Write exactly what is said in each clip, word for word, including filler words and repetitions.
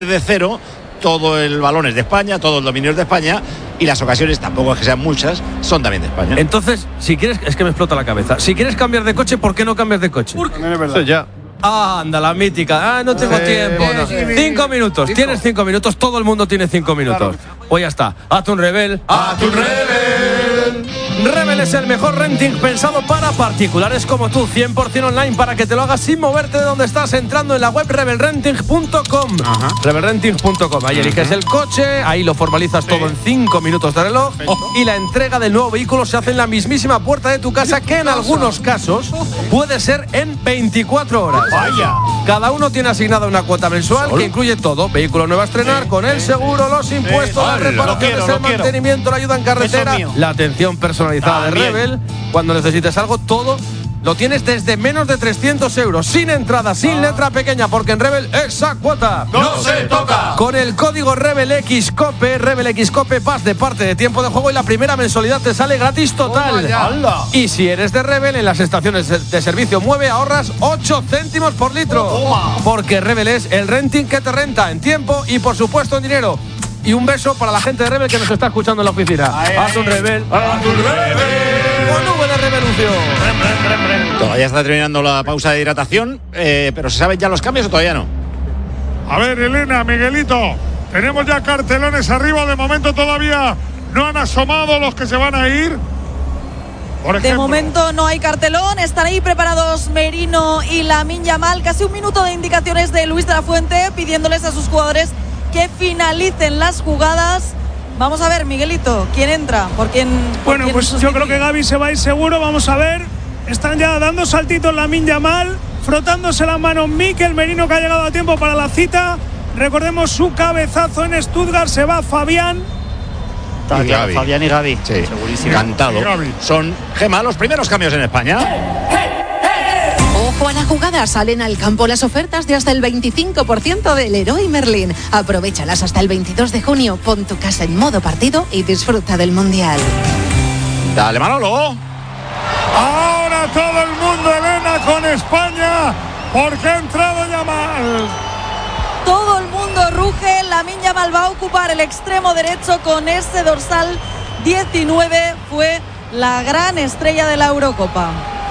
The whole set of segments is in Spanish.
de cero, todo el balón es de España, todo el dominio es de España y las ocasiones, tampoco es que sean muchas, son también de España. Entonces, si quieres, es que me explota la cabeza. Si quieres cambiar de coche, ¿por qué no cambias de coche? Porque no es verdad. Eso ya. Ah, anda, la mítica. Ah, no tengo Sí, tiempo. sí, No. sí, Cinco sí. minutos. Cinco. Tienes cinco minutos. Todo el mundo tiene cinco minutos. Pues ya está. Haz un Rebel. Haz un Rebel. Rebel es el mejor renting pensado para particulares como tú. cien por ciento online para que te lo hagas sin moverte de donde estás, entrando en la web rebel renting punto com. rebel renting punto com. Ahí eliges el coche, ahí lo formalizas todo en cinco minutos de reloj. Y la entrega del nuevo vehículo se hace en la mismísima puerta de tu casa, que en algunos casos puede ser en veinticuatro horas. Vaya. Cada uno tiene asignada una cuota mensual que incluye todo: vehículo nuevo a estrenar, con el seguro, los impuestos, las Lo quiero, reparaciones, lo el quiero. mantenimiento, la ayuda en carretera, Eso es mío. la atención personalizada de También. Rebel. Cuando necesites algo, todo lo tienes desde menos de trescientos euros, sin entrada, sin letra pequeña, porque en Rebel esa cuota ¡No se toca! Con el código RebelXCope, RebelXCope, vas de parte de tiempo de juego y la primera mensualidad te sale gratis total. ¡Hala! Y si eres de Rebel, en las estaciones de- de servicio Mueve ahorras ocho céntimos por litro. Toma. Porque Rebel es el renting que te renta en tiempo y por supuesto en dinero. Y un beso para la gente de Rebel que nos está escuchando en la oficina. Haz un Rebel. Haz un Rebel. Con V de revolución. Todavía está terminando la pausa de hidratación, eh, pero ¿se saben ya los cambios o todavía no? A ver, Elena, Miguelito, tenemos ya cartelones arriba. De momento todavía no han asomado los que se van a ir. Por ejemplo, De momento no hay cartelón, están ahí preparados Merino y Lamine Yamal. Casi un minuto de indicaciones de Luis de la Fuente pidiéndoles a sus jugadores que finalicen las jugadas. Vamos a ver, Miguelito, ¿quién entra? ¿Por quién? por Bueno, quién pues yo sustituye? creo que Gavi se va a ir seguro. Vamos a ver. Están ya dando saltitos Lamine Yamal, frotándose las manos Mikel Merino, que ha llegado a tiempo para la cita. Recordemos su cabezazo en Stuttgart. Se va Fabián. Y Gavi. Fabián y Gavi. Sí, Segurísimo. cantado. Y Gavi. Son, Gemma, los primeros cambios en España. Ojo a la jugada, salen al campo las ofertas de hasta el veinticinco por ciento del Leroy Merlin. Aprovéchalas hasta el veintidós de junio, pon tu casa en modo partido y disfruta del Mundial. Dale, Manolo. ahora todo el mundo, Elena, con España, porque ha entrado Yamal. Todo el mundo ruge. Lamine Yamal va a ocupar el extremo derecho con ese dorsal diecinueve. Fue la gran estrella de la Eurocopa.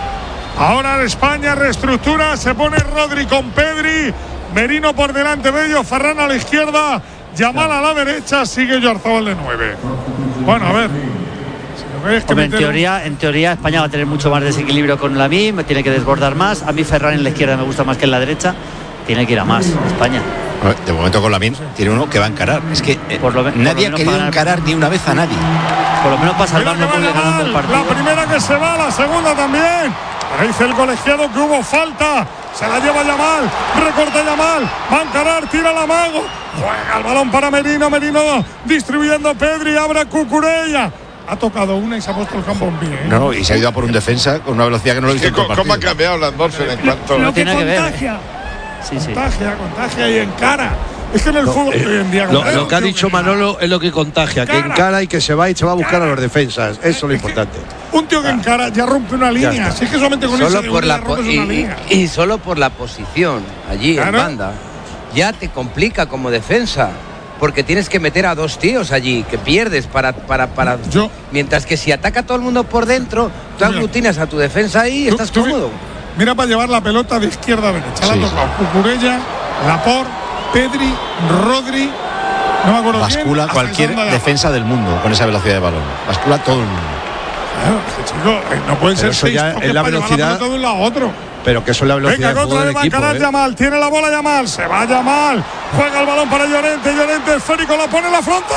Ahora España reestructura, se pone Rodri con Pedri, Merino por delante de ellos, Ferran a la izquierda, Yamal a la derecha, sigue Oyarzabal de nueve. Bueno, a ver. Si lo ves que Hombre, en meter- teoría, en teoría España va a tener mucho más desequilibrio con Lamine, me tiene que desbordar más. A mí Ferran en la izquierda me gusta más que en la derecha. Tiene que ir a más España. De momento con Lamine tiene uno que va a encarar. Es que eh, Por lo me- por nadie lo ha menos querido para- encarar ni una vez a nadie. Por lo menos para Mira salvar que no va puede ganando el Yamal, partido. la primera que se va, la segunda también. Ahí dice el colegiado que hubo falta. Se la lleva Yamal, recorta Yamal, va a encarar, tira la mago. Juega el balón para Merino, Merino distribuyendo Pedri, abre Cucurella. Ha tocado una y se ha puesto el campo en pie. ¿eh? No, no, y se ha ido a por un defensa con una velocidad que no lo he visto en todo el ¿Cómo ha partido. cambiado Landorfen en cuanto? Lo que tiene que ver. contagia. Sí, sí. Contagia, contagia y encara. Es que en el fútbol hoy en día. Lo, como lo que ha tío, dicho Manolo es lo que contagia, que Cara. encara y que se va y se va a buscar a los defensas. Eso es lo importante. Un tío que encara ya rompe una línea. está. Así que solamente con Solo ese por la ya po- rompes y, una línea. y- y solo por la posición allí Claro. en banda ya te complica como defensa, porque tienes que meter a dos tíos allí que pierdes para para para Yo- mientras que si ataca todo el mundo por dentro, tú Mira. aglutinas a tu defensa ahí y Tú- estás tú- cómodo. Mira para llevar la pelota de izquierda a derecha. La Sí. ha tocado Cucurella, Laporte, Pedri, Rodri. No me acuerdo quién, Bascula hasta cualquier el segundo de defensa del mundo con esa velocidad de balón. Bascula todo el mundo. Claro, es que, chico, eh, no pueden Pero ser eso seis ya toques es la para llevar velocidad- pelota de un lado a otro. Pero que eso es la velocidad Venga, del que otra juego vez del va a equipo. encarar ¿eh? Yamal. Tiene la bola Yamal. Se va Yamal. Juega el balón para Llorente. Llorente esférico. La pone en la frontal.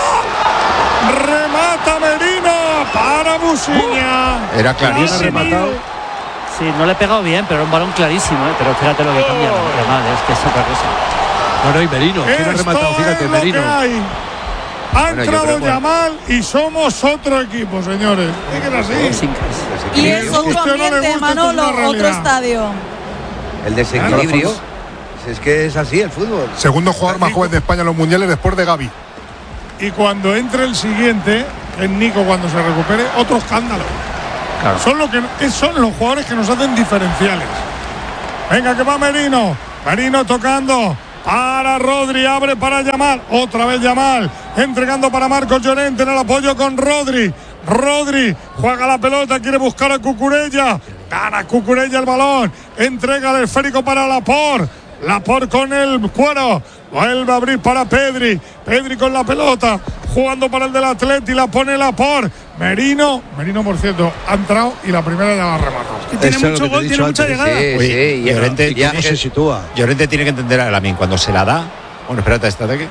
Remata Merino para Busiña. Era Bien clarísimo. rematado. Sí, no le he pegado bien, pero era un balón clarísimo, ¿eh? Pero fíjate lo que cambia Yamal, es que es otra cosa. No, no, y Merino. ¿Quién ha Esto rematado? Fíjate, es lo Merino. que hay. Ha Bueno, yo entrado creo que- Yamal y somos otro equipo, señores. Es que es así. Sin- Y es que a otro usted no le ambiente, guste, esto es Manolo, una otro realidad. estadio. El desequilibrio, es que es así el fútbol. Segundo jugador más joven de España en los mundiales después de Gavi. Y cuando entre el siguiente, que es Nico cuando se recupere, otro escándalo. Claro. Son, lo que, que son los jugadores que nos hacen diferenciales. Venga, que va Merino. Merino tocando. para Rodri, abre para Yamal, otra vez Yamal, entregando para Marcos Llorente en el apoyo con Rodri. Rodri juega la pelota, quiere buscar a Cucurella, gana Cucurella el balón, entrega el esférico para Laporte, Laporte con el cuero, vuelve a abrir para Pedri, Pedri con la pelota, jugando para el del Atleti, la pone Laporte, Merino, Merino por cierto, ha entrado y la primera ya la ha rematado. Y tiene Eso es mucho lo que te gol, he tiene dicho mucha antes. llegada. Sí, Oye, sí, y Llorente ya ¿Cómo se sitúa? Llorente tiene que entender a Lamine cuando se la da. Bueno, espérate, este ataque.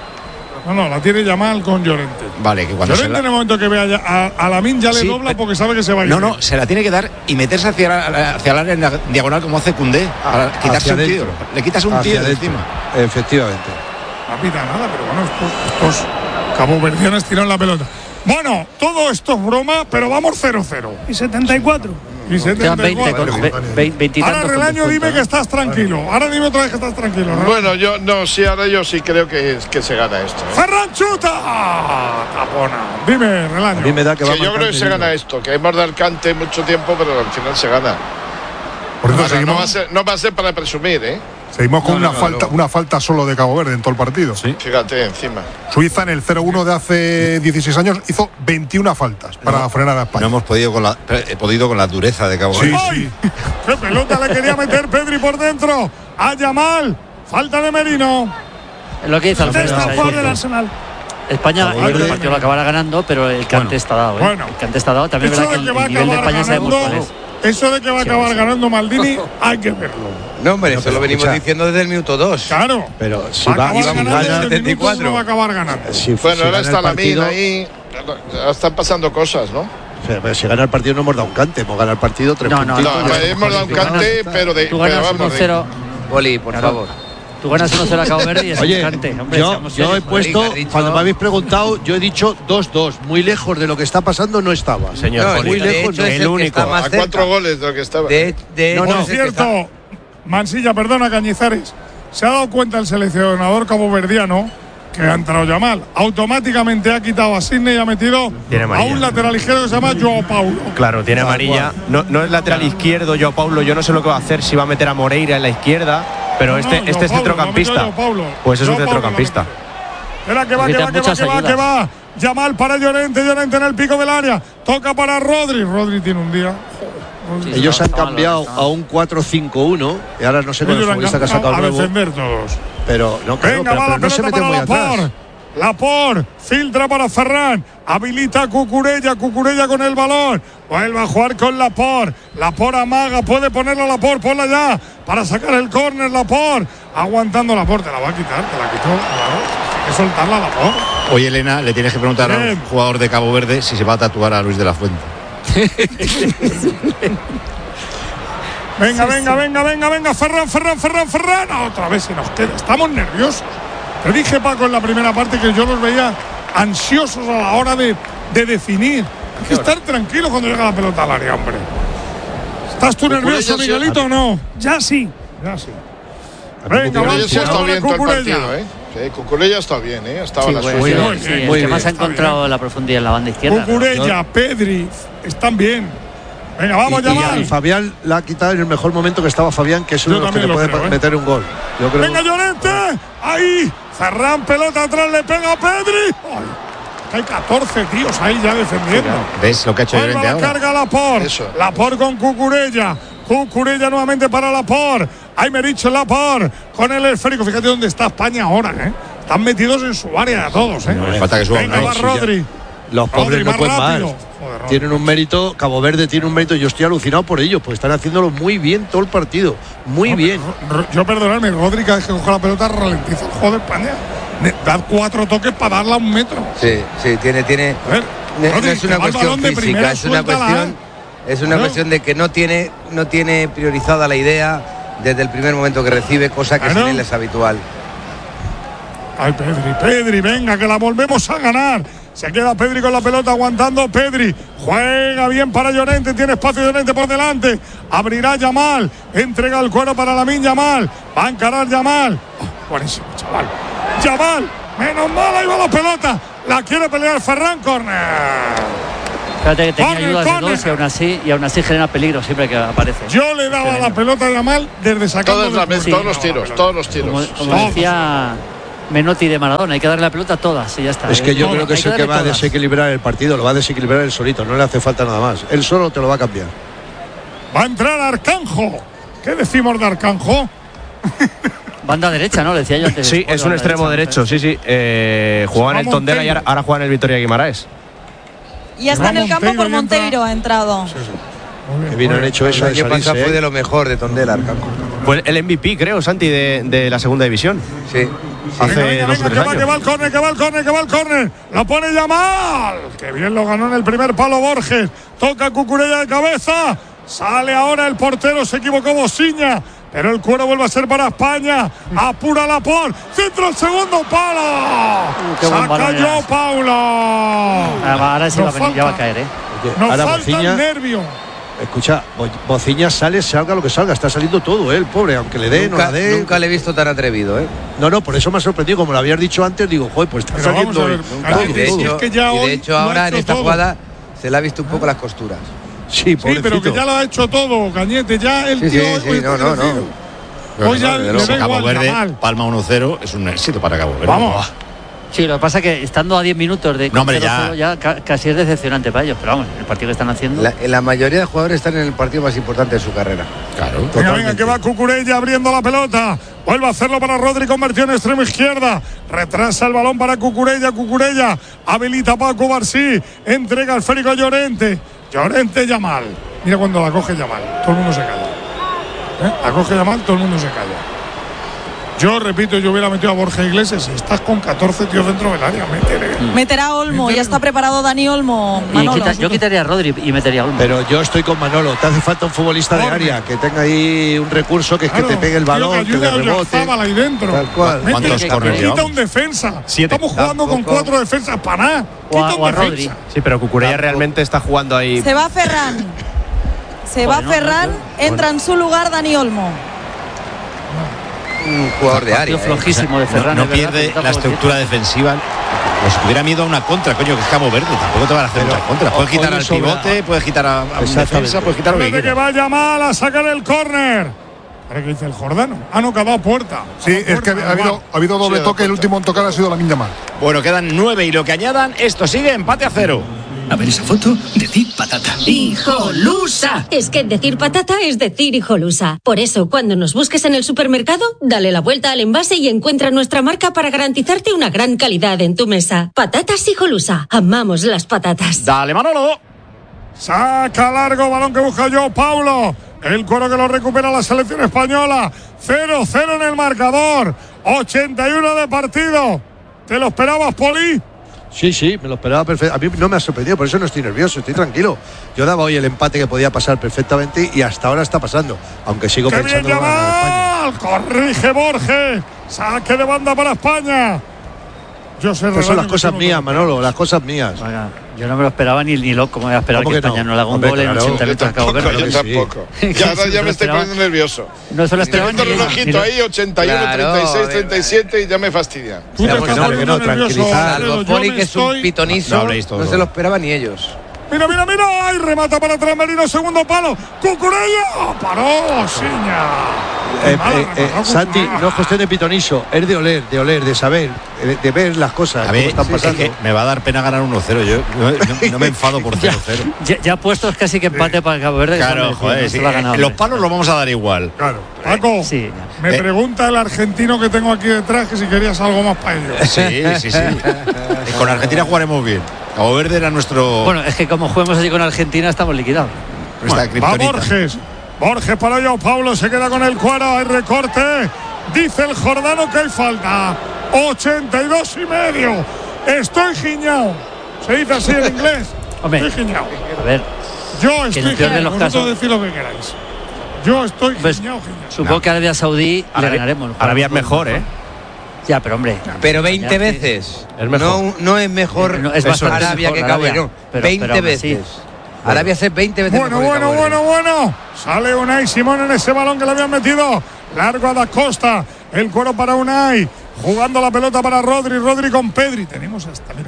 No, no, la tiene Yamal con Llorente. Vale, que cuando Llorente se la... en el momento que vea a, a Lamine ya le Sí, dobla pe- porque sabe que se va a ir. No, no, se la tiene que dar y meterse hacia, la- hacia el área en la diagonal como hace Koundé. Para quitarse Hacia un tío. adentro. Le quitas un Hacia tío de adentro. encima. Efectivamente. No pita nada, pero bueno, estos, estos caboverdianos tiran la pelota. Bueno, todo esto es broma, pero vamos cero cero. Y setenta y cuatro. Y Quedan veinte, con, setenta y cuatro. ve- ve- veinte y Ahora, tantos con Relaño, descuento, dime ¿eh? que estás tranquilo. Ahora dime otra vez que estás tranquilo. Relaño. Bueno, yo no, sí, ahora yo sí creo que, que se gana esto. ¿eh? ¡Ferran chuta! ¡Ah, tapona! Dime, Relaño. A mí me da que va Que yo creo que se gana esto, que hemos dado el cante mucho tiempo, pero al final se gana. Por cierto, Ahora, seguimos, no, va a ser, no va a ser para presumir, ¿eh? seguimos con No, una, no, no, falta, no. una falta solo de Cabo Verde en todo el partido. Fíjate, encima. Suiza en el cero uno de hace dieciséis años hizo veintiuna faltas para No, frenar a España. No hemos podido con la, he podido con la dureza de Cabo Sí, Verde. sí. ¡Qué pelota le quería meter Pedri por dentro! ¡A Yamal! ¡Falta de Merino! Es lo que dice Alfredo. Está o el sea, jugador es del cierto. Arsenal. España Verde. el partido lo acabará ganando, pero el cante está dado. ¿eh? Bueno. El cante está dado. También es Eso verdad de que que va el, a el nivel de acabar España sabemos cuál ganando, es. eso de que va a Sí, acabar sí. ganando Maldini, hay que verlo. No, hombre, No, eso pero lo venimos escucha. diciendo desde el minuto dos. Claro. Pero si Va a va, acabar si ganando gana, desde el setenta y minuto uno, cuatro. va a acabar ganando. si, Bueno, si ahora gana está el la mina partido, ahí. Ya están pasando cosas, ¿no? pero si gana el partido no hemos dado un cante, hemos ganado el partido tres No, no, puntitos. No, ya hemos estamos dado un clasificados. cante, pero de. Tú pero ganas vamos, uno de- cero. Boli, por Claro. favor. Tú ganas uno cero a Cabo Verde y es Oye, un cante. Hombre, yo, seamos yo he serios, puesto, Joder, dicho- cuando me habéis preguntado, yo he dicho dos dos. Muy lejos de lo que está pasando no estaba. Señor No, Poli. muy de lejos, hecho no. es El el, que único. está más A cerca. cuatro goles de lo que estaba. De, de No, hecho, no. es Por el que está- cierto, Mansilla, perdona, Cañizares, se ha dado cuenta el seleccionador caboverdiano que ha entrado Yamal. Automáticamente ha quitado a Sidney y ha metido Tiene a amarilla. un lateral ligero que se llama Joao Paulo. Claro, tiene amarilla. No, no es lateral izquierdo, yo Paulo. Yo no sé lo que va a hacer, si va a meter a Moreira en la izquierda, pero No, este, no, este Joao es Paulo, centrocampista. lo ha metido Joao Paulo. Pues es un Joao Paulo lo centrocampista. ha metido. Espera, que va, que Necesitan va, que va, muchas que va, que ayudas. va. Yamal para Llorente, Llorente en el pico del área. Toca para Rodri. Rodri tiene un día. Sí, Ellos está han malo, cambiado está malo. a un cuatro cinco uno y ahora no sé con el Ellos han futbolista que ha sacado a nuevo, defender todos. pero no, claro, Venga, pero, va pero la no se pelota mete para muy atrás. Laporte. Laporte filtra para Ferran. Habilita a Cucurella. Cucurella con el balón. Vuelve a jugar con Laporte. Laporte amaga. Puede ponerla a Laporte. Ponla ya. Para sacar el córner. Laporte. Aguantando Laporte. Te la va a quitar. Te la quitó. Claro. Hay que soltarla a Laporte. Oye, Elena, le tienes que preguntar a Bien. un jugador de Cabo Verde si se va a tatuar a Luis de la Fuente. Venga, venga, venga, venga, venga. Ferran, Ferran, Ferran, Ferran. Ah, otra vez se nos queda. Estamos nerviosos. Te dije, Paco, en la primera parte que yo los veía ansiosos a la hora de, de definir. Hay que estar tranquilo cuando llega la pelota al área, hombre. ¿Estás tú nervioso, sí- Miguelito, o no? Ya sí. Ya sí. A mí me Venga, tiene- Cucurella sí ha estado Cucurella. bien todo el Cucurella. partido, ¿eh? Sí, Cucurella está bien, ¿eh? Ha estado Sí, a la bueno, suya. sí, Muy sí, bien, el muy que bien. más ha Está encontrado la profundidad en la banda izquierda. Cucurella, Pedri, están bien. Venga, vamos, y, y- Yamal. y Fabián la ha quitado en el mejor momento que estaba Fabián, que es Yo uno de los que también le lo puede creo, ¿eh? meter un gol. Yo creo. Venga, Llorente. Ahí. Ferran, pelota atrás, le pega a Pedri. Ay, hay catorce tíos ahí ya defendiendo. ¿Ves lo que ha hecho Vuelve Llorente la ahora? carga Laporte. Eso. Laporte con Cucurella. Cucurella nuevamente para Laporte. Aymeric Laporte con el esférico. Fíjate dónde está España ahora, ¿eh? Están metidos en su área todos, ¿eh? No, le falta que suban, Venga, ¿no? va Sí, Rodri. Los pobres Rodri, no más pueden rápido. más. Joder, Rodri. Tienen un mérito, Cabo Verde tiene un mérito. Yo estoy alucinado por ellos, pues están haciéndolo muy bien todo el partido. Muy Hombre, bien. Ro- Yo, perdonadme, Rodri cada vez que coge la pelota ralentiza el juego de España. Ne- Da cuatro toques para darla a un metro. Sí, sí, tiene, tiene. A ver, No, Rodri, no es que una va el cuestión balón de física, primera, es una suéltala, cuestión, ¿eh? es una Claro. cuestión de que no tiene, no tiene priorizada la idea desde el primer momento que recibe, cosa que Claro. sin él es habitual. Ay, Pedri, Pedri, venga, que la volvemos a ganar. Se queda Pedri con la pelota aguantando. Pedri juega bien para Llorente. Tiene espacio Llorente por delante. Abrirá Yamal. Entrega el cuero para Lamine Yamal. Va a encarar Yamal. Oh, buenísimo, chaval. Yamal. Menos mal, ahí va la pelota. La quiere pelear Ferran, corner. Fíjate que tenía Corner, ayudas de corner. dos y aún así, y aún así genera peligro siempre que aparece. Yo le daba Tremendo. la pelota a Yamal desde sacando Todas las del veces, punto. todos los tiros, todos los tiros. Como, como Todos. decía Menotti de Maradona, hay que darle la pelota a todas y ya está. Es que yo Hay creo que es el que darle va a todas. desequilibrar el partido, lo va a desequilibrar él solito, no le hace falta nada más. Él solo te lo va a cambiar. Va a entrar Arcanjo. ¿Qué decimos de Arcanjo? Banda derecha, ¿no? Le decía yo antes. Sí, después, es un banda extremo derecha, derecho, sí, sí. Eh, jugaba en el Va Tondela y ahora, Monteiro. ahora juega en el Vitoria Guimaraes. Y está en el campo Monteiro por y entra- Monteiro, ha entrado. Que bien han hecho eso El de año pasado salirse. fue de ¿eh? lo mejor de Tondela, Arcanjo. Fue el M V P, creo, Santi, de, de la segunda división. Sí. Hace Venga, venga, dos o venga, tres que va, años. que va el córner, que va el córner, que va el córner. La pone Yamal. Que bien lo ganó en el primer palo Borges. Toca Cucurella de cabeza. Sale ahora el portero, se equivocó Bosiña. Pero el cuero vuelve a ser para España. Apura la por. Centro el segundo palo. Uh, qué buen Saca balón yo era. Paulo. Ah, ahora sí va a Nos venir, ya va a falta- caer, ¿eh? Oye, Nos ahora falta Bociña, el nervio. escucha, Bo- Bociña sale, salga lo que salga, está saliendo todo, ¿eh? El pobre, aunque le dé, no Nunca, la dé. nunca le he visto tan atrevido, ¿eh? No, no, por eso me ha sorprendido, como lo habías dicho antes, digo, joder, pues está Pero vamos saliendo a ver, hoy. Nunca. Claro, Y de es hecho, que ya y de hoy hecho lo ha ahora en hecho esta todo. jugada se le ha visto un poco las costuras. Sí, Sí, pobrecito. pero que ya lo ha hecho todo, Cañete. Ya el Sí, tío. sí, hoy- sí, hoy no, está no, no. crecido. Hoy ya Pero le si da Cabo igual, Verde, Yamal. palma uno cero, es un éxito para Cabo Verde. Vamos. Sí, lo que pasa es que estando a diez minutos de No, hombre, cero cero ya. ya ca- casi es decepcionante para ellos. Pero vamos, el partido que están haciendo. La, la mayoría de jugadores están en el partido más importante de su carrera. Claro. Venga, venga, que va Cucurella abriendo la pelota. Vuelve a hacerlo para Rodri, convertido en extremo izquierda. Retrasa el balón para Cucurella. Cucurella habilita a Paco Barsí. Entrega al esférico a Llorente. Llorente Yamal. Mira cuando la coge Yamal. Todo el mundo se calla. ¿Eh? La coge Yamal, todo el mundo se calla. Yo repito, yo hubiera metido a Borja Iglesias. Si estás con catorce tíos dentro del área, métele. Meterá a Olmo, ya está preparado Dani Olmo. Y Manolo. quita- yo quitaría a Rodri y metería a Olmo. Pero yo estoy con Manolo, te hace falta un futbolista de Corre. área, que tenga ahí un recurso que es Claro, que te pegue el tío, balón, que ayude le a rebote. Oyarzábal ahí dentro. Tal cual. Métele, ¿Cuántos que corners quita llevamos? un defensa. Siete. Estamos jugando con Tampoco. cuatro defensas para nada. O a- Quita un o a defensa. Rodri. Sí, pero Cucurella realmente está jugando ahí. Se va Ferran. Se va Joder, no, Ferran, no, entra en su lugar Dani Olmo. Un jugador de área. Partido ¿eh? flojísimo de No, Ferran. no es verdad, pierde pero la tampoco estructura defensiva. Pues hubiera miedo a una contra, coño, que es Cabo Verde. Tampoco te van a hacer Pero, otra contra. Puedes ojo, quitar le al sobra. pivote, puedes quitar a, a un Exactamente. defensa, puedes quitar lo que Espérate que quieras. vaya mal a sacar el córner. ¿Para qué dice el Jordano? Ah, no, que ha dado puerta. Sí, es que ha habido, ha habido doble Sí, toque, el último en tocar ha sido la Lamine Yamal. Bueno, quedan nueve y lo que añadan, esto sigue empate a cero. A ver esa foto, decid patata. ¡Hijolusa! Es que decir patata es decir hijolusa. Por eso, cuando nos busques en el supermercado, dale la vuelta al envase y encuentra nuestra marca para garantizarte una gran calidad en tu mesa. Patatas hijolusa. Amamos las patatas. Dale, Manolo. Saca largo, balón que busca yo, Paulo. El coro que lo recupera la selección española. cero cero en el marcador. ochenta y uno de partido. ¿Te lo esperabas, Poli? Sí, sí, me lo esperaba perfecto. A mí no me ha sorprendido, por eso no estoy nervioso, estoy tranquilo. Yo daba hoy el empate que podía pasar perfectamente y hasta ahora está pasando, aunque sigo ¡Qué bien, pensando que va a ganar España. Yamal! Corrige Borges. Saque de banda para España. Yo sé Estas son las Rolando, cosas que tú no mías, te lo Manolo, las cosas mías. Oiga, yo no me lo esperaba ni, ni loco. ¿Cómo voy a esperar ¿Cómo que que no? España no, le haga un Hombre, gol en claro. ochenta Yo minutos a Cabo tampoco, Verde? yo Claro que sí. tampoco. Sí. Y ahora Sí, ya me me estoy esperaba. poniendo nervioso. No se lo esperaba Estoy ni viendo el ni relojito lo- ahí, ochenta y uno, Claro, treinta y seis, venga. treinta y siete y ya me fastidia. Tú te Pero estás que no, poniendo que no, nervioso, tranquilizar. Alfredo. Salvo Yo Poli, me que es un estoy- pitonizo, No habléis todo. no se lo esperaban ni ellos. Mira, mira, mira. ¡Ay! Remata para atrás Merino, segundo palo. ¡Cucurella! ¡Paró, Siña! Eh, Mala, eh, eh, remató Santi, Cucurella. no es cuestión de pitoniso, es de oler, de oler, de saber, de, de ver las cosas, A ver, cómo están es pasando. que me va a dar pena ganar uno cero. Yo no, no- no me enfado por cero cero. Ya, ya puestos casi que empate para Cabo Verde. que se Claro, han merecido, joder, no sí, se lo ha ganado, eh, los hombre. palos los vamos a dar igual. Claro. Paco, Sí. me Eh. pregunta el argentino que tengo aquí detrás que si querías algo más para ellos. Sí, sí, sí. Eh, Con Argentina jugaremos bien. Cabo Verde era nuestro. Bueno, es que como juguemos allí con Argentina estamos liquidados. nuestra Va kriptonita. Borges. Borges para allá. Pablo se queda con el cuero. Hay recorte. Dice el Jordano que hay falta. ochenta y dos y medio. Estoy giñao. Se dice así en inglés. Hombre. Estoy giñao. A ver, Yo que en estoy el peor de giñao. los Vosotros casos- decid lo que queráis. Yo estoy Pues, giñao, giñao. supongo que Arabia Saudí le Arabia- ganaremos. Arabia es mejor, ¿eh? Ya, pero hombre. Pero veinte Ya, veces. Es mejor. No, no es mejor No, es Eso bastante Arabia mejor que Cabo Verde. Arabia. no. Pero- veinte pero aún así. veces. Arabia hace veinte veces Bueno, mejor que bueno, Cabo Verde. bueno, bueno. Sale Unai Simón en ese balón que le habían metido. Largo a Da Costa. El cuero para Unai. Jugando la pelota para Rodri. Rodri con Pedri. Tenemos hasta, mira.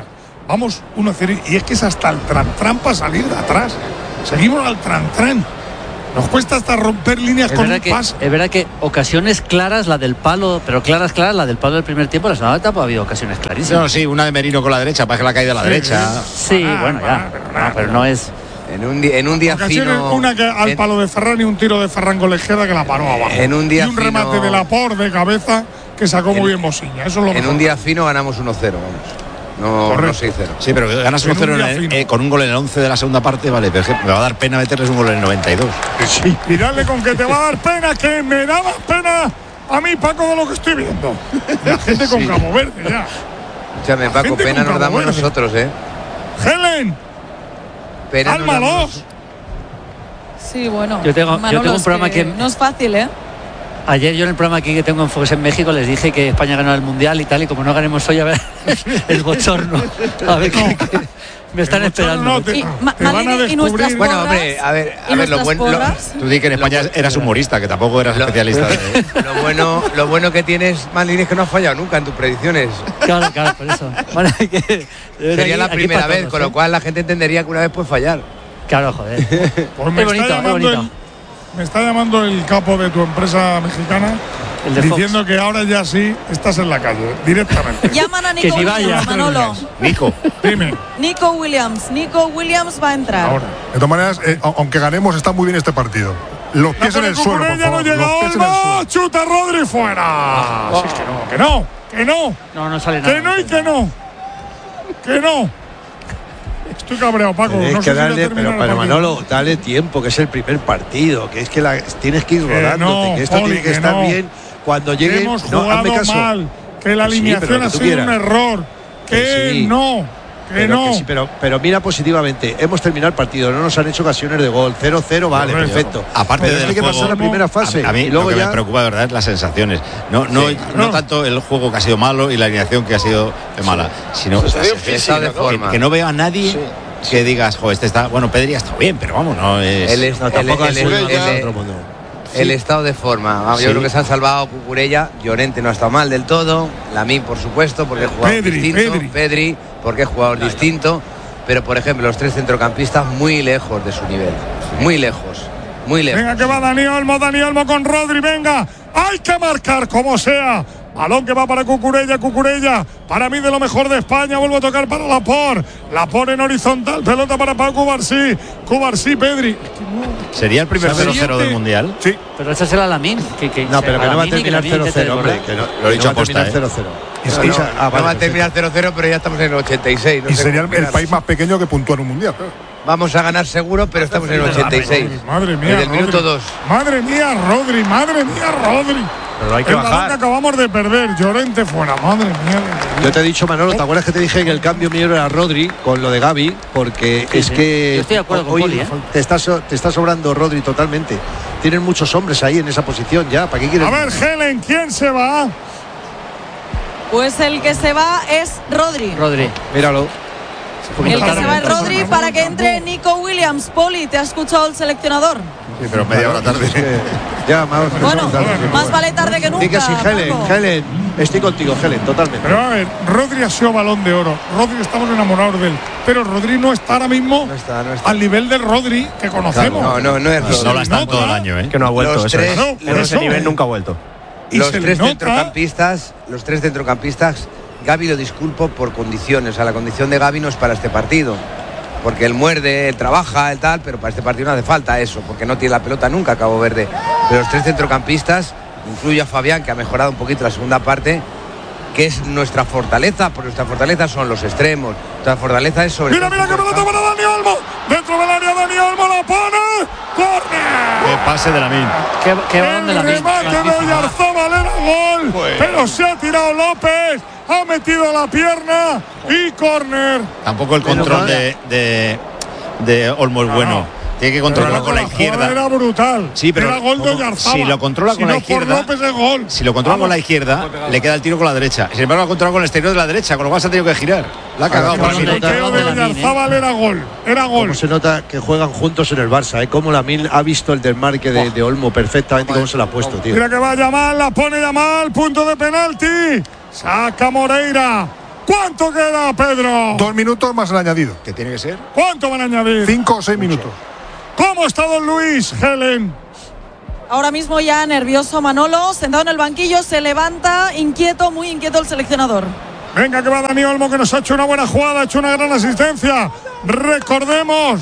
vamos uno cero y es que es hasta el tran-tran para salir de atrás. Seguimos al tran-tran. Nos cuesta hasta romper líneas es con un que, pase. Es verdad que ocasiones claras, la del palo, pero claras, claras, la del palo del primer tiempo, la segunda etapa ha habido ocasiones clarísimas. No, sí, una de Merino con la derecha, para que la ha caído a la Sí, derecha. Sí, Ah, bueno, ah, ya. pero No, nada. pero no es. En un, di- en un día Ocasiones, fino. una que al en- palo de Ferran y un tiro de Ferran con la izquierda que la paró abajo. En un día y un fino- remate de Laporte de cabeza que sacó muy bien Mosiña. Eso es lo En mejor. un día fino ganamos uno cero, vamos. No, Correcto. no seis cero. Sí, pero ganas En uno cero un día en el- fino. eh, con un gol en el once de la segunda parte, vale, pero es que me va a dar pena meterles un gol en el noventa y dos. Sí. Y dale con que te va a dar pena, que me da más pena a mí, Paco, de lo que estoy viendo. La gente con Sí. Cabo Verde ya. Escúchame, Paco, gente pena con nos damos Cabo Verde. nosotros, ¿eh? Helen, Pena nos ¡álmalo! damos. Sí, bueno. Yo tengo- yo Manolo, tengo un es programa que- no es fácil, ¿eh? Ayer yo en el programa aquí que tengo en Fox en México les dije que España ganó el Mundial y tal, y como no ganemos hoy, a ver, el bochorno. A ver qué, qué- me están El bochorno esperando. no, te- Y, Ma- te van a Malini, y nuestras descubrir. Bueno, porras, hombre, a ver, ¿y a ver, lo nuestras bueno. Lo, porras? Tú di que en España eras humorista, que tampoco eras Lo- especialista. de- lo bueno, lo bueno que tienes, Malini, es que no has fallado nunca en tus predicciones. Claro, claro, por eso. Bueno, hay que- de verdad, Sería aquí- la aquí primera para vez, todos, con ¿eh? lo cual la gente entendería que una vez puedes fallar. Claro, joder. Pues me, Es está bonito, es llamando bonito. el, me está llamando el capo de tu empresa mexicana El de diciendo que ahora ya sí estás en la calle, directamente. Llaman a Que Nico si vaya. Williams, Manolo. Nico, Dime, Nico Williams. Nico Williams va a entrar. ahora. De todas maneras, eh, a- aunque ganemos, está muy bien este partido. Los La pies en pone el suelo, por Cucurella, no favor. llega Los pies en el Olmo, suelo. chuta Rodri fuera. Sí, que no, que no, que no, No, no sale nada. que no y que no, que no. Estoy cabreado, Paco. Tienes no que sé si voy a darle, terminar pero, el pero partido. Manolo, dale tiempo, que es el primer partido, que es que la, tienes que ir Que rodándote, no, que esto Poli, tiene que, que estar no. bien cuando Que llegue. hemos No, jugado hazme caso. mal, que la Que sí, alineación pero lo ha que tú sido un quieras. error, que, Que sí. no, que Pero, no. que sí, pero, pero mira positivamente, hemos terminado el partido, no nos han hecho ocasiones de gol, cero cero, vale, Correcto. perfecto. aparte Pero del hay que juego, pasar la primera fase a, a mí y luego lo que ya me preocupa de verdad es las sensaciones. No, no, Sí. no, No. tanto el juego que ha sido malo y la alineación que ha sido mala, sino Sensación las- física, Estado de ¿no? forma. que, que no veo a nadie que digas, jo, este está, bueno, Pedri ha estado bien, pero vamos, no es. El, est- no, el- tampoco el- ha sido el- nada el- otro mundo. el estado de forma. Vamos, Sí. Yo creo que se han salvado Cucurella. Llorente no ha estado mal del todo. Lamine, por supuesto, porque es jugador Pedri, distinto. Pedri. Pedri, porque es jugador distinto. Pero, por ejemplo, los tres centrocampistas muy lejos de su nivel. Muy lejos. Muy lejos. Venga, que va Dani Olmo, Dani Olmo con Rodri, venga. Hay que marcar como sea. Balón que va para Cucurella, Cucurella. Para mí de lo mejor de España. Vuelvo a tocar para Laporte. Laporte en horizontal. Pelota para Pau Cubarsí. Cubarsí, Pedri. ¿Sería el primer ¿Sabes? cero cero del Mundial? Sí. Pero échasela a Lamine. Que, que, No, pero que no va a terminar cero cero, hombre. Que no, Lo he dicho que no va a aposta, terminar ¿eh? cero cero. No, no, Escucha, ah, no vale, va a terminar cero cero, pero ya estamos en el ochenta y seis. No Y sé sería cómo el, el quedas. país más pequeño que puntúa en un mundial. Vamos a ganar seguro, pero estamos en el ochenta y seis. Madre mía. Desde el minuto Rodri. dos. Madre mía, Rodri. Madre mía, Rodri. Pero hay que el balón que bajar. acabamos de perder. Llorente fuera. Madre mía. Yo te he dicho, Manolo, ¿te acuerdas que te dije que el cambio mío era Rodri con lo de Gavi? Porque Sí, es sí. que Yo estoy de acuerdo con hoy Poli, ¿eh? te, está so- te está sobrando Rodri totalmente. Tienen muchos hombres ahí en esa posición ya. ¿Para qué quieren? A ver, Helen, ¿quién se va? Pues el que se va es Rodri. Rodri. Míralo. El que tarde, se va es tarde. Rodri para que entre Nico Williams. Poli, ¿te ha escuchado el seleccionador? Sí, pero media hora tarde. Ya, más, Bueno, tarde. más vale tarde que nunca. Di que sí, Helen, Paco. Helen. Estoy contigo, Helen, totalmente. Pero a ver, Rodri ha sido balón de oro. Rodri, estamos enamorados de él. Pero Rodri no está ahora mismo No está, no está. al nivel del Rodri que conocemos. No, no, no es Y no la están nota. todo el año, ¿eh? Que no ha vuelto Los eso. tres- es. No, por En ese eso. nivel nunca ha vuelto. Y los se le tres nota. centrocampistas, los tres centrocampistas, Gavi lo disculpo por condiciones. O sea, la condición de Gavi no es para este partido. Porque él muerde, él trabaja, él tal, pero para este partido no hace falta eso, porque no tiene la pelota nunca Cabo Verde. Pero los tres centrocampistas, incluyo a Fabián, que ha mejorado un poquito la segunda parte, que es nuestra fortaleza, porque nuestra fortaleza son los extremos. Nuestra fortaleza es sobre Mira, todo mira que pelota para Dani Olmo. Dentro del área, Dani Olmo la pone. ¡Córner! Que pase de la min. ¿Qué, qué balón de El Lamine? remate de Oyarzabal era gol. Pero se ha tirado López. Ha metido la pierna y córner. Tampoco el control de, de, de Olmo es bueno. Tiene que controlarlo Pero con la jugada izquierda. Era brutal. Sí, pero era gol de como- Oyarzabal. si lo controla Si con la no izquierda- por López es gol. Si lo controla con la izquierda, le queda el tiro con la derecha. Sin embargo, lo ha controlado con el exterior de la derecha, con lo cual se ha tenido que girar. La ha cagado Ahora, para qué mí. balón El bloqueo de de Lamine, Oyarzabal era gol. Era gol. Cómo se nota que juegan juntos en el Barça, ¿eh? Cómo Lamine ha visto el desmarque de, de Olmo perfectamente, cómo se lo ha puesto, tío. Mira que va Yamal, la pone Yamal, punto de penalti. Saca Moreira. ¿Cuánto queda, Pedro? Dos minutos más el añadido. ¿Qué tiene que ser? ¿Cuánto van a añadir? Cinco o seis minutos. ¿Cómo está don Luis, Helen? Ahora mismo ya nervioso Manolo, sentado en el banquillo, se levanta, inquieto, muy inquieto el seleccionador. Venga, que va Dani Olmo, que nos ha hecho una buena jugada, ha hecho una gran asistencia. Recordemos.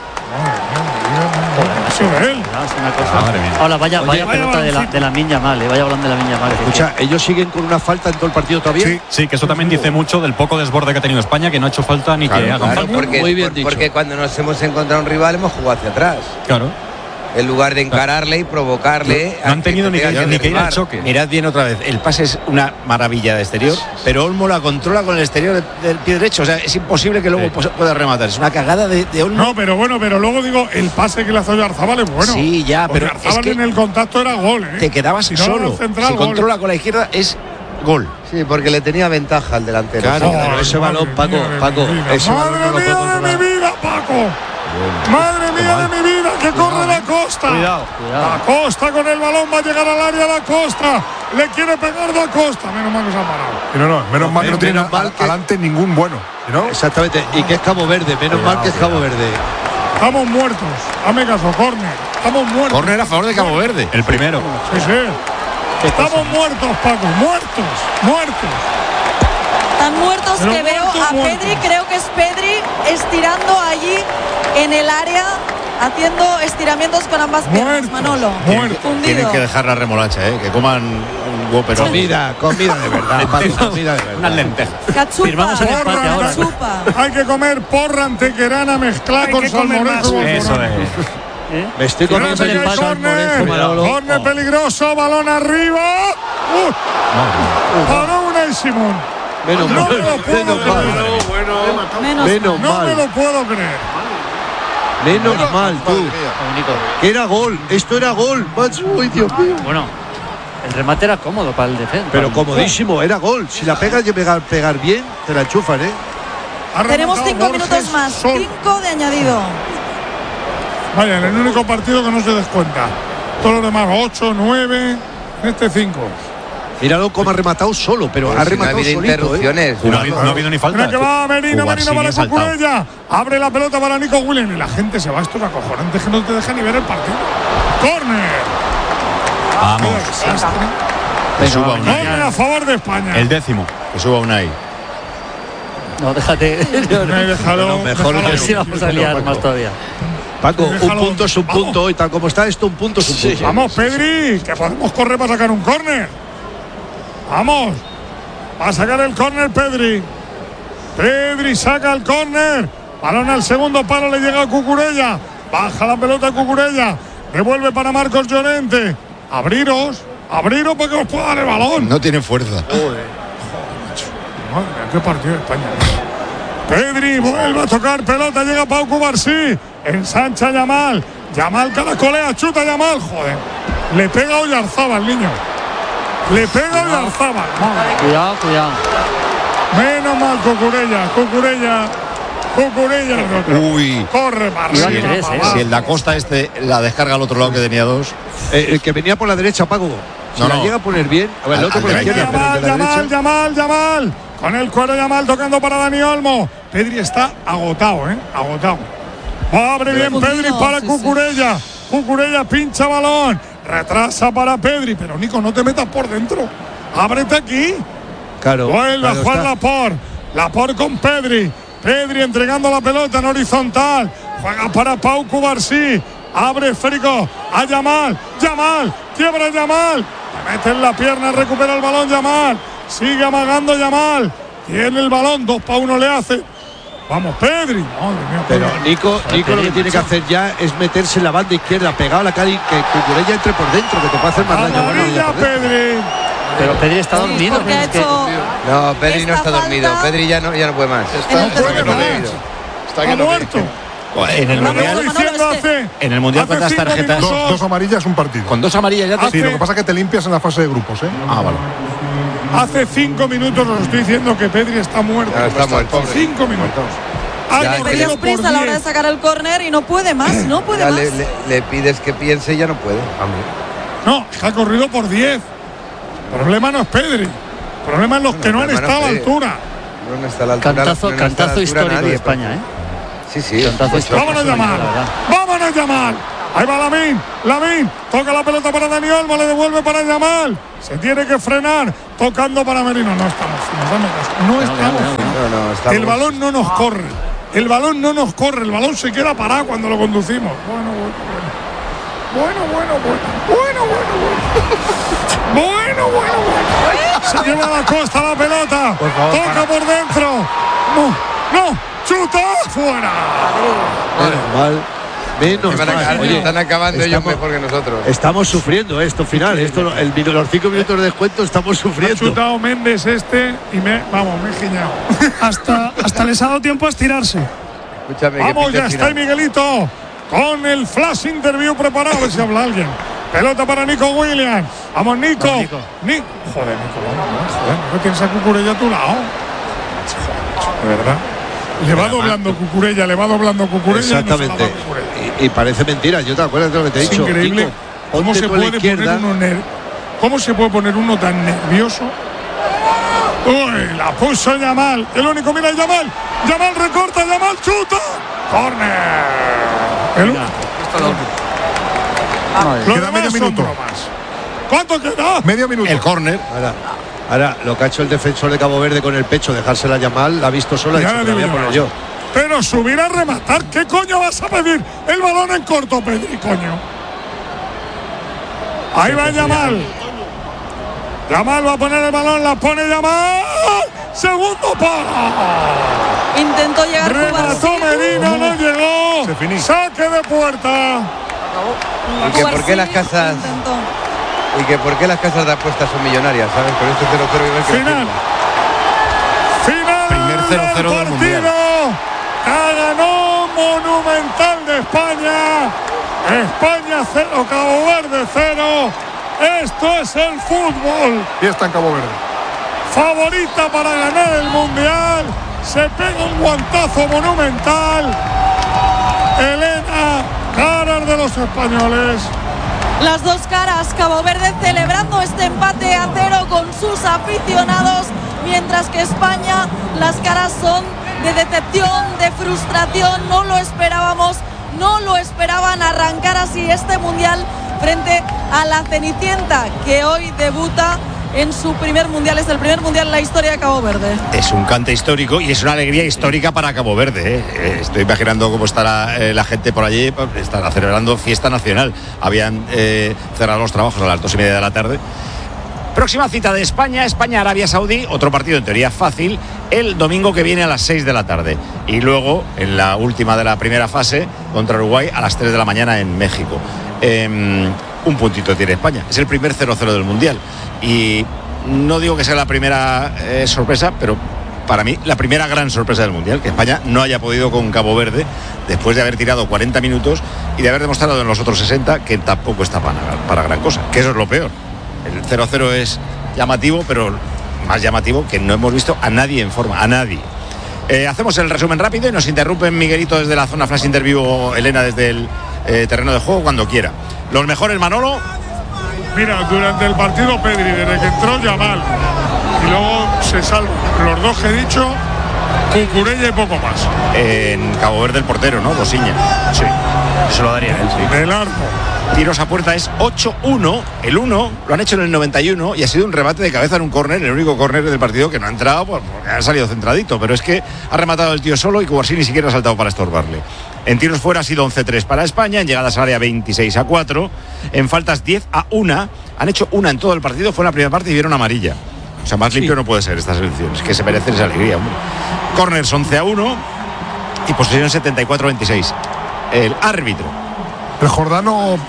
Ahora vaya, vaya, vaya pelota de la, de la Minya Mal, eh, vaya volando de la Minya Mal. Escucha, ellos siguen con una falta en todo el partido todavía. Sí, sí, que eso también dice mucho del poco desborde que ha tenido España, que no ha hecho falta ni claro, que hagan claro, falta. Porque, Muy bien por, dicho. Porque cuando nos hemos encontrado un rival hemos jugado hacia atrás. Claro. En lugar de encararle y provocarle. No han tenido ni que, ni que ir al choque. Mirad bien otra vez. El pase es una maravilla de exterior, pero Olmo la controla con el exterior del pie derecho. O sea, es imposible que luego sí. pueda rematar. Es una cagada de, de Olmo. No, pero bueno, pero luego digo, el pase que le hace Oyarzabal es bueno. Sí, ya, pero Oyarzabal es que en el contacto era gol, ¿eh? Te quedabas si no, solo. Central, si gol. controla con la izquierda es gol. Sí, porque le tenía ventaja al delantero. Claro, sí. pero ese balón, Paco, Paco, ese balón Madre no lo puede mía de controlar. mi vida, Paco. Madre mía de mi vida, que corre la Costa. Cuidado, cuidado. La Costa con el balón va a llegar al área la Costa. Le quiere pegar la Costa. Menos mal que se ha parado. Y no, no, menos mal que no tiene menos mal que- adelante ningún bueno. ¿no? Exactamente, y que es Cabo Verde, menos mal que es Cabo Verde. Estamos muertos. Hazme caso, córner. Estamos muertos. Córner a favor de Cabo Verde. El primero. Sí, sí. Estamos muertos, Paco. Muertos. Muertos. Tan muertos Pero que veo muertos, a muertos. Pedri, creo que es Pedri estirando allí en el área, haciendo estiramientos con ambas piernas, Manolo. Tienen, Fundido. tienen que dejar la remolacha, ¿eh? Que coman un huevo, pero Comida, comida de verdad, Paco, comida de verdad. Unas lentejas. Cachupa. Firmamos el empate Porra, ahora. Cachupa. Hay que comer porra antequerana mezclada Hay con que comer salmorejo. más. Eso es. Me estoy Fíjate comiendo que el hay empate. córner. Manolo. Córner peligroso, balón arriba. Uh, paró Unai Simón. Menos No mal, me lo puedo menos mal. creer. Menos Menos No me mal, lo puedo creer. menos mal, tú. Que era gol, esto era gol, macho. Uy, Dios mío. Bueno, el remate era cómodo para el defensa. Pero comodísimo, era gol. Si la pegas y pegar, pegar bien, te la enchufan, ¿eh? Ha Tenemos rematado cinco Borges minutos más. Sol. Cinco de añadido. Vaya, en el único partido que no se descuenta. Todos los demás, ocho, nueve, este cinco. Míralo cómo ha rematado solo, pero Pero ha si no ha rematado habido solito, ¿eh? interrupciones. No ha habido, no ha habido ni falta. Mira que va Merino, Jugar Merino sin para bien saltado. Cucurella. Abre la pelota para Nico Williams. Y la gente se va. Esto es acojonante, que no te deja ni ver el partido. ¡Córner! Vamos. que suba Unai. Córner a favor de España. El décimo. Que suba Unai. No, déjate. Unai, déjalo, No, mejor déjalo. A ver si vamos a liar más todavía. Paco, un Déjalo. punto es un Vamos. punto hoy, tal como está esto, un punto es un punto. Vamos, Pedri, que podemos correr para sacar un córner. Vamos. Va a sacar el córner Pedri. Pedri saca el córner. Balón al segundo palo, le llega a Cucurella. Baja la pelota a Cucurella. Devuelve para Marcos Llorente. Abriros. Abriros para que os pueda dar el balón. No tiene fuerza. Madre mía, qué partido de España. Pedri vuelve a tocar pelota, llega Pau Cubarsí, ensancha Yamal, Yamal caracolea, chuta Yamal, joder, le pega a Oyarzabal, niño, le pega a Oyarzabal, madre. Cuidado, cuidado. Menos mal Cucurella, Cucurella, Cucurella, Uy. corre para Si arriba, el, para si abajo. el da Costa este la descarga al otro lado que tenía dos. Eh, el que venía por la derecha, Paco. Si No, la no. llega a poner bien, a ver, el Al- otro por la al- izquierda, pero el Yamal, de la Yamal, derecha. Yamal, Yamal, con el cuero Yamal tocando para Dani Olmo. Pedri está agotado, ¿eh? Agotado. Abre bien Fundido, Pedri para sí, Cucurella. Cucurella pincha balón. Retrasa para Pedri. Pero Nico, no te metas por dentro. Ábrete aquí. Claro. Vuelve a claro, jugar está. Laporte. Laporte con Pedri. Pedri entregando la pelota en horizontal. Juega para Pau Cubarsí. Abre esférico a Yamal. Yamal. Quiebra Yamal. Le mete en la pierna. Recupera el balón Yamal. Sigue amagando Yamal. Tiene el balón. Dos para uno le hace. Vamos, Pedri. Madre mía, Pero Pedri. Nico, Nico lo que tiene que hacer ya es meterse en la banda izquierda, pegado a la cara y que Cucurella entre por dentro, que te puede hacer más daño. Bueno, Amarilla, ya por dentro. Pedri. Pero Pedri está Sí, dormido. porque ha es que- hecho No, Pedri no esta está dormido. falta. Pedri ya no, ya no puede más. en el Está que terreno. no ve. Está que Ha no ve. muerto. En el Lo mundial, vengo diciendo es que- hace- en el mundial hace cuántas cinco tarjetas. minutos. Dos, dos amarillas, un partido. con dos amarillas ya te. Sí, lo que pasa es que te limpias en la fase de grupos, ¿eh? Ah, vale. Hace cinco minutos os estoy diciendo que Pedri está muerto. Ya está muerto. Cinco minutos. Ha Ya, corrido Pedías por prisa a la hora de diez. sacar el córner y no puede más, no puede Ya más. le, le- le pides que piense y ya no puede. No, ha corrido por diez. El problema no es Pedri. El problema es los que no han problema no estado a la es Pedri. altura. No está a la altura, cantazo, no está cantazo a la altura histórico nadie, de España, ¿eh? Sí, sí. Cantazo histórico. Vámonos a llamar. Vámonos a llamar. Ahí va Lamine, Lamine, toca la pelota para Dani Olmo, le devuelve para Yamal. Se tiene que frenar, tocando para Merino. No estamos, no, no estamos. No, no, estamos. El balón no nos corre, el balón no nos corre, el balón se queda parado cuando lo conducimos. Bueno, bueno, bueno, bueno, bueno, bueno, bueno, bueno, bueno, bueno. Se lleva a la costa la pelota, por favor, toca para. Por dentro. No, no, chuta, fuera. Mal. Menos mal. mal. Oye, están acabando estamos, ellos mejor que nosotros. Estamos sufriendo esto final. Esto, el, los cinco minutos de descuento estamos sufriendo. Ha chutado Méndez este y me, vamos, me he giñado. hasta, hasta les ha dado tiempo a estirarse. Escúchame, vamos, ya está ahí Miguelito con el flash interview preparado. A ver si habla alguien. Pelota para Nico Williams. Vamos, Nico. No, Nico. Ni joder, Nico, vamos, joder. ¿No tienes a Cucurella a tu lado? De verdad. Le va doblando Cucurella, le va doblando Cucurella. Exactamente. Y, no Cucurella. y, y parece mentira. Yo te acuerdas de lo que te he es dicho. Increíble. Nico, ¿Cómo se puede poner uno ner ¿Cómo se puede poner uno tan nervioso? Uy, la puso Yamal. El único, mira Yamal. Yamal recorta, Yamal chuta. Corner. El único. No, queda medio minuto. ¿Cuánto queda? Medio minuto. El córner. Ahora, ahora, lo que ha hecho el defensor de Cabo Verde con el pecho, dejársela a Yamal, la ha visto sola y ha dicho que la voy a poner yo. Pero subir a rematar, ¿qué coño vas a pedir? El balón en corto, Pedri, coño. Ahí va Yamal. Yamal va a poner el balón, la pone Yamal. Segundo para. Intentó llegar. Remató Medina, no llegó. Saque de puerta. ¿Y que por qué las casas? ¿Y que por qué las casas de apuestas son millonarias? ¿Sabes? Con este cero cero y ver final. Final. Primer cero cero del mundial. Ganó Monumental de España. España cero, Cabo Verde cero. Esto es el fútbol. Y está en Cabo Verde. Favorita para ganar el mundial. Se pega un guantazo monumental. Elena, caras de los españoles. Las dos caras, Cabo Verde celebrando este empate a cero con sus aficionados, mientras que España, las caras son de decepción, de frustración. No lo esperábamos, no lo esperaban arrancar así este mundial frente a la Cenicienta, que hoy debuta en su primer mundial. Es el primer mundial en la historia de Cabo Verde. Es un cante histórico y es una alegría histórica para Cabo Verde, ¿eh? Estoy imaginando cómo estará eh, la gente por allí. Estará celebrando fiesta nacional. Habían eh, cerrado los trabajos a las dos y media de la tarde. Próxima cita de España, España-Arabia Saudí, otro partido en teoría fácil, el domingo que viene a las seis de la tarde. Y luego, en la última de la primera fase, contra Uruguay a las tres de la mañana en México. Eh, un puntito tiene España. Es el primer cero cero del Mundial. Y no digo que sea la primera eh, sorpresa, pero para mí la primera gran sorpresa del Mundial, que España no haya podido con Cabo Verde después de haber tirado cuarenta minutos y de haber demostrado en los otros sesenta que tampoco está para, para gran cosa, que eso es lo peor. El cero cero es llamativo, pero más llamativo que no hemos visto a nadie en forma, a nadie. Eh, hacemos el resumen rápido y nos interrumpen Miguelito desde la zona flash interview o Elena desde el eh, terreno de juego cuando quiera. Los mejores, Manolo. Mira, durante el partido Pedri, desde que entró Yamal y luego se salva los dos que he dicho, Cucurella y poco más. En Cabo Verde el portero, ¿no? Bosiña. Sí, eso lo daría él, sí. Del arco. Tiros a puerta es ocho uno. El uno lo han hecho en el noventa y uno y ha sido un remate de cabeza en un córner, el único córner del partido que no ha entrado porque ha salido centradito, pero es que ha rematado el tío solo y Cubarsí ni siquiera ha saltado para estorbarle. En tiros fuera ha sido once tres para España, en llegadas al área veintiséis a cuatro, en faltas diez a uno. Han hecho una en todo el partido, fue en la primera parte y vieron amarilla. O sea, más limpio sí. No puede ser esta selección, es que se merece esa alegría, hombre. Corners once a uno y posesión setenta y cuatro a veintiséis. El árbitro. El jordano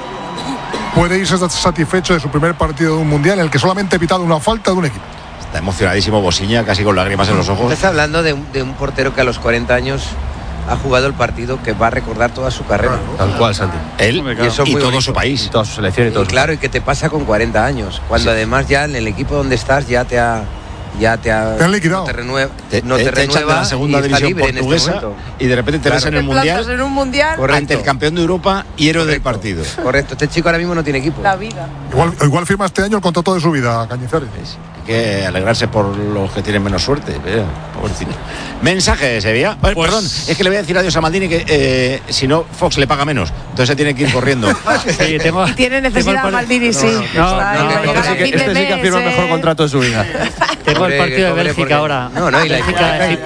puede irse satisfecho de su primer partido de un mundial en el que solamente ha pitado una falta de un equipo. Está emocionadísimo Bosiña, casi con lágrimas en los ojos. Estás hablando de un, de un portero que a los cuarenta años ha jugado el partido que va a recordar toda su carrera. Tal cual, Santi. Él y, eso y todo bonito. Su país. Y toda su selección y todo. Y claro, y que te pasa con cuarenta años, cuando sí. Además ya en el equipo donde estás ya te ha... Ya te, ha, te han liquidado. No te renueva, te, no te, te renueva echan de la segunda división portuguesa este y de repente te claro. ves en el mundial, en un mundial ante el campeón de Europa y héroe del partido. Correcto, este chico ahora mismo no tiene equipo. La vida. Igual, igual firma este año el contrato de su vida, Cañizares. que alegrarse por los que tienen menos suerte. Eh, pobrecito. Mensaje de Sevilla. Pues, perdón, es que le voy a decir adiós a Maldini que eh, si no, Fox le paga menos. Entonces se tiene que ir corriendo. Sí, tengo, y tiene necesidad tengo Maldini, sí. No, no, no, no, este sí que, este sí que ha firmado el mejor contrato de su vida. Tengo el partido de Bélgica ahora. No, no, y la Bélgica, Egipto.